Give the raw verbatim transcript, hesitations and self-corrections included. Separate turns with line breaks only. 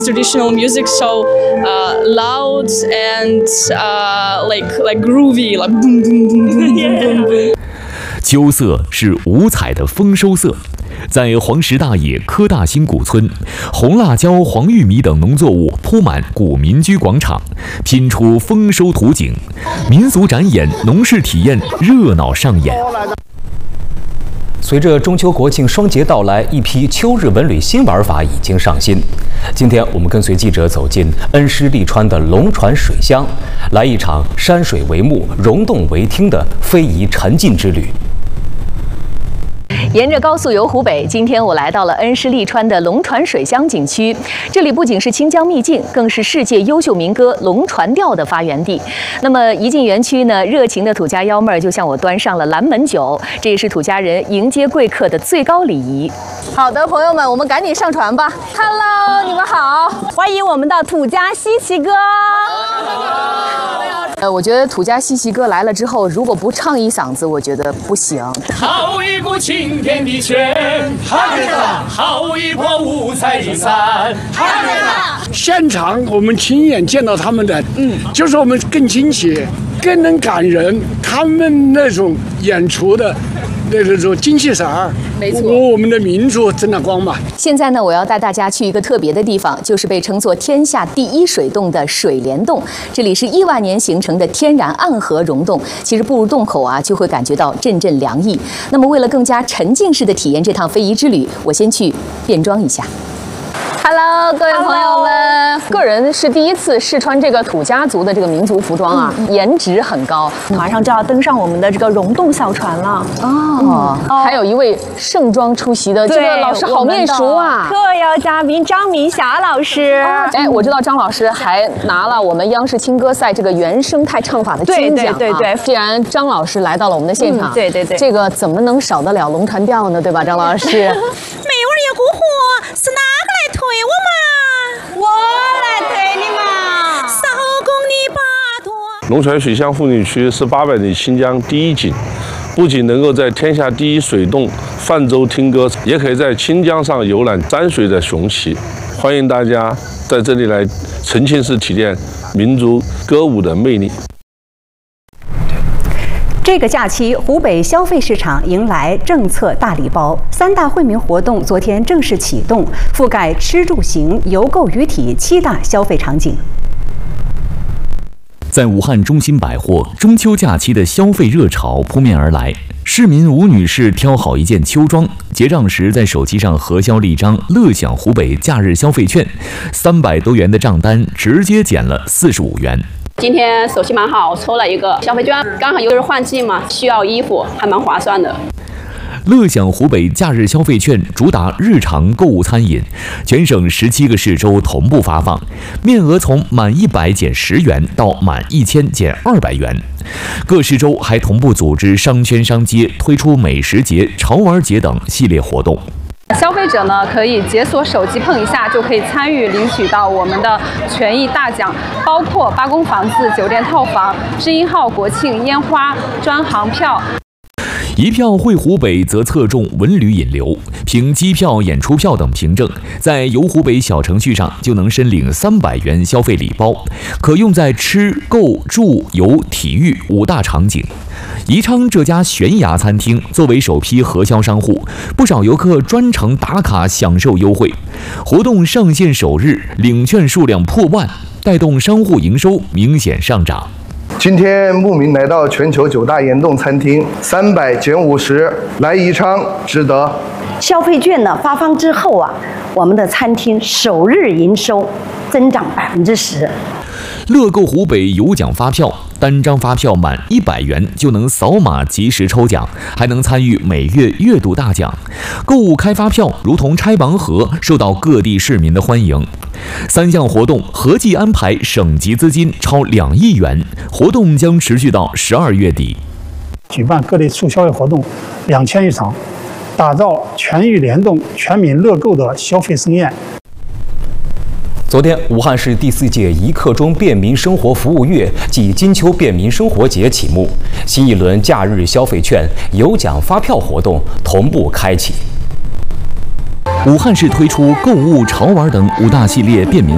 Traditional music so uh, loud and uh, like like groovy, like boom boom boom boom boom boom.
秋色是五彩的丰收色，在黄石大冶柯大兴古村，红辣椒、黄玉米等农作物铺满古民居广场，拼出丰收图景。民俗展演、农事体验热闹上演。
随着中秋国庆双节到来，一批秋日文旅新玩法已经上新。今天我们跟随记者走进恩施利川的龙船水乡，来一场山水为幕、溶洞为厅的非遗沉浸之旅。
沿着高速游湖北，今天我来到了恩施利川的龙船水乡景区。这里不仅是清江秘境，更是世界优秀民歌龙船调的发源地。那么一进园区呢，热情的土家幺妹儿就向我端上了蓝门酒，这也是土家人迎接贵客的最高礼仪。好的，朋友们，我们赶紧上船吧。Hello， 你们好，
欢迎我们的土家西岐歌。
呃，我觉得土家西岐歌来了之后，如果不唱一嗓子，我觉得不行。
好一股晴天的泉，好一波五彩的伞。
现场我们亲眼见到他们的，嗯，就是我们更亲切、更能感人。他们那种演出的那种精气神儿，
没错，
我们的民族增了光嘛。
现在呢，我要带大家去一个特别的地方，就是被称作天下第一水洞的水帘洞。这里是亿万年形成的天然暗河溶洞，其实步入洞口啊，就会感觉到阵阵凉意。那么，为了更加沉浸式的体验这趟非遗之旅，我先去变装一下。Hello， 各位朋友们，个人是第一次试穿这个土家族的这个民族服装啊，嗯、颜值很高。
马上就要登上我们的这个溶洞小船了
哦、嗯，还有一位盛装出席的这个老师好面熟啊，
特邀嘉宾张明霞老师。
哦、哎，我知道张老师还拿了我们央视青歌赛这个原生态唱法的金奖啊。
对对对对，
既然张老师来到了我们的现场，
嗯、对对对，
这个怎么能少得了龙船调呢？对吧，张老师？没有人
有过火，是哪个来推我嘛？我来推你嘛！少公你巴托。
龙船水乡妇女区是八百里清江第一景，不仅能够在天下第一水洞泛舟听歌，也可以在清江上游览山水的雄奇。欢迎大家在这里来沉浸式体验民族歌舞的魅力。
这个假期，湖北消费市场迎来政策大礼包，三大惠民活动昨天正式启动，覆盖吃住行游购娱体七大消费场景。
在武汉中心百货，中秋假期的消费热潮扑面而来。市民吴女士挑好一件秋装，结账时在手机上核销了一张乐享湖北假日消费券，三百多元的账单直接减了四十五元。
今天手气蛮好，抽了一个消费券，刚好又是换季嘛，需要衣服，还蛮划算的。
乐享湖北假日消费券主打日常购物餐饮，全省十七个市州同步发放，面额从满一百减十元到满一千减二百元。各市州还同步组织商圈商街推出美食节、潮玩节等系列活动。
消费者呢可以解锁手机碰一下，就可以参与领取到我们的权益大奖，包括八公房子、酒店套房、知音号国庆烟花专航票。
一票惠湖北则侧重文旅引流，凭机票、演出票等凭证，在游湖北小程序上就能申领三百元消费礼包，可用在吃、购、住、游、体育五大场景。宜昌这家悬崖餐厅作为首批核销商户，不少游客专程打卡享受优惠。活动上线首日，领券数量破万，带动商户营收明显上涨。
今天慕名来到全球九大岩洞餐厅，三百减五十，来宜昌值得。
消费券呢发放之后啊，我们的餐厅首日营收增长百分之十。
乐购湖北有奖发票，单张发票满一百元就能扫码及时抽奖，还能参与每月月度大奖。购物开发票如同拆盲盒，受到各地市民的欢迎。三项活动合计安排省级资金超两亿元，活动将持续到十二月底。
举办各类促消费活动两千余场，打造全域联动、全民乐购的消费盛宴。
昨天，武汉市第四届一刻钟便民生活服务月暨金秋便民生活节启幕，新一轮假日消费券、有奖发票活动同步开启。
武汉市推出购物、潮玩等五大系列便民